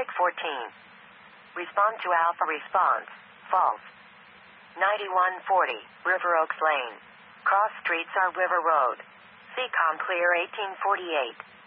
14. Respond to Alpha response. False. 9140, River Oaks Lane. Cross streets are River Road. CCOM clear 1848.